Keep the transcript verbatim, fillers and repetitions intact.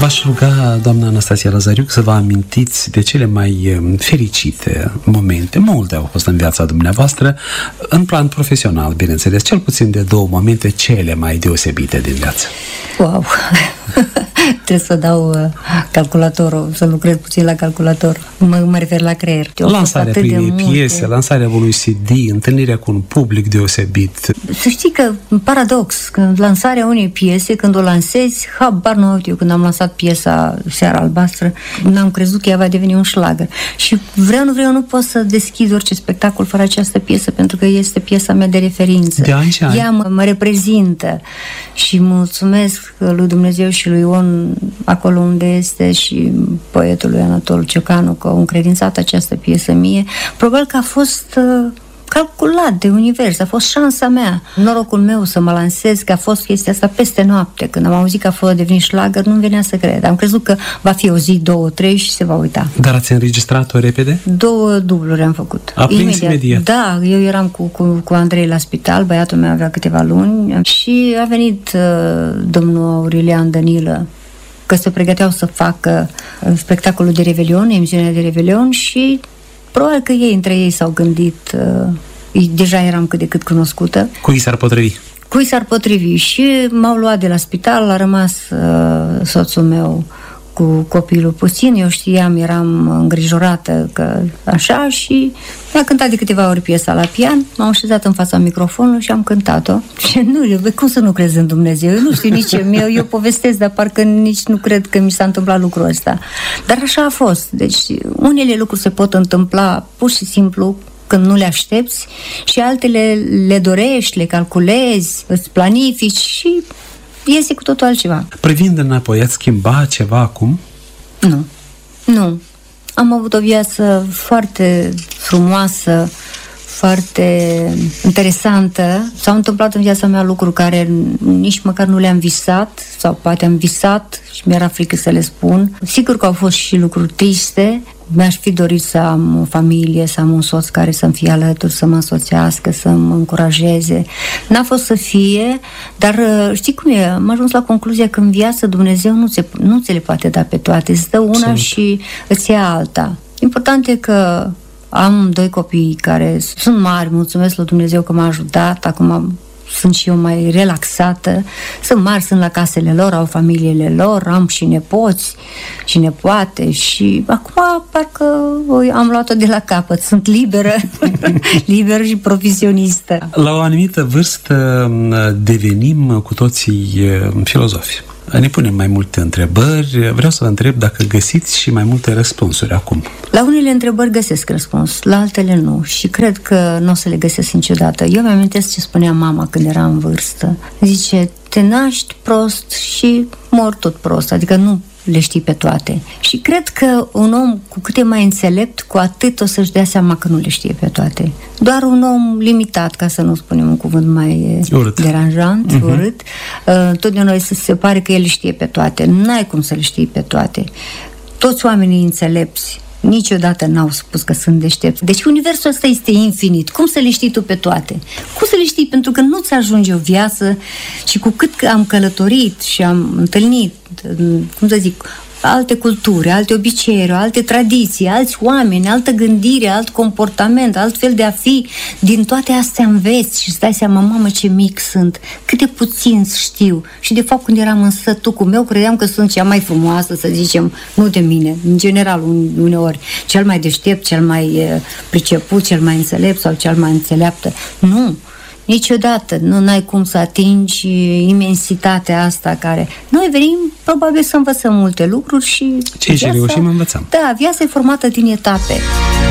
V-aș ruga, doamna Anastasia Lazariuc, să vă amintiți de cele mai fericite momente, multe au fost în viața dumneavoastră, în plan profesional, bineînțeles, cel puțin de două momente cele mai deosebite din viață. Wow! Trebuie să dau calculatorul, să lucrez puțin la calculator. Mă, mă refer la creier. Lansarea primei piese, lansarea unui C D, întâlnirea cu un public deosebit. Să știi că, paradox, că lansarea unei piese, când o lansezi, habar nu eu, când am lansat piesa Seara Albastră, n-am crezut că ea va deveni un șlagăr. Și vreau, nu vreau, nu pot să deschid orice spectacol fără această piesă, pentru că este piesa mea de referință. De ani și ani. Ea mă, mă reprezintă și mulțumesc lui Dumnezeu și lui Ion acolo unde este și poetului Anatol Ciocanu că au încredințat această piesă mie. Probabil că a fost uh, calculat de univers, a fost șansa mea. Norocul meu să mă lansez, că a fost chestia asta peste noapte. Când am auzit că a fost devenit șlagăr, nu-mi venea să cred. Am crezut că va fi o zi, două, trei și se va uita. Dar ați înregistrat-o repede? Două dubluri am făcut. A prins imediat. imediat? Da, eu eram cu, cu, cu Andrei la spital, băiatul meu avea câteva luni și a venit uh, domnul Aurelian Danilă, că se pregăteau să facă spectacolul de Revelion, emisiunea de Revelion și probabil că ei între ei s-au gândit, uh, deja eram cât de cât cunoscută. Cui s-ar potrivi? Cui s-ar potrivi și m-au luat de la spital, a rămas uh, soțul meu cu copilul puțin, eu știam, eram îngrijorată că așa și mi-a cântat de câteva ori piesa la pian, m-am așezat în fața microfonului și am cântat-o. Și nu, eu, cum să nu crezi în Dumnezeu? Eu nu știu nici eu, eu, eu povestesc, dar parcă nici nu cred că mi s-a întâmplat lucrul ăsta. Dar așa a fost. Deci unele lucruri se pot întâmpla pur și simplu când nu le aștepți și altele le dorești, le calculezi, îți planifici și iese cu totul altceva. Privind înapoi, ați schimba ceva acum? Nu. Nu. Am avut o viață foarte frumoasă, foarte interesantă. S-au întâmplat în viața mea lucruri care nici măcar nu le-am visat, sau poate am visat și mi-era frică să le spun. Sigur că au fost și lucruri triste. Mi-aș fi dorit să am o familie, să am un soț care să-mi fie alături, să mă însoțească, să mă încurajeze. N-a fost să fie, dar știi cum e? Am ajuns la concluzia că în viață Dumnezeu nu, ți, nu ți le poate da pe toate. Îți dă una Sunt. și îți ia alta. Important e că am doi copii care sunt mari, mulțumesc lui Dumnezeu că m-a ajutat, acum am, sunt și eu mai relaxată, sunt mari, sunt la casele lor, au familiile lor, am și nepoți și nepoate și acum parcă am luat-o de la capăt, sunt liberă, liberă și profesionistă. La o anumită vârstă devenim cu toții filozofi. Ne punem mai multe întrebări. Vreau să vă întreb dacă găsiți și mai multe răspunsuri acum. La unele întrebări găsesc răspuns, la altele nu. Și cred că nu o să le găsesc niciodată. Eu mi-amintesc ce spunea mama când era în vârstă. Zice, te naști prost și mor tot prost. Adică nu le știi pe toate. Și cred că un om cu cât e mai înțelept, cu atât o să-și dea seama că nu le știe pe toate. Doar un om limitat, ca să nu spunem un cuvânt mai urât. deranjant, uh-huh. urât, uh, totdeauna să se pare că el le știe pe toate. N-ai cum să le știi pe toate. Toți oamenii înțelepți niciodată n-au spus că sunt deștepți. Deci universul ăsta este infinit. Cum să le știi tu pe toate? Cum să le știi? Pentru că nu-ți ajunge o viață și cu cât am călătorit și am întâlnit, cum să zic, alte culturi, alte obiceiuri, alte tradiții, alți oameni, altă gândire, alt comportament, alt fel de a fi, din toate astea înveți și îți dai seama, mamă, ce mic sunt, cât de puțin știu. Și de fapt când eram în sătucul meu, credeam că sunt cea mai frumoasă, să zicem, nu de mine, în general, uneori, cel mai deștept, cel mai priceput, cel mai înțelept sau cel mai înțeleaptă. Nu! Niciodată nu n-ai cum să atingi imensitatea asta care... Noi venim probabil să învățăm multe lucruri și... Ce și reușim învățăm. Da, viața e formată din etape.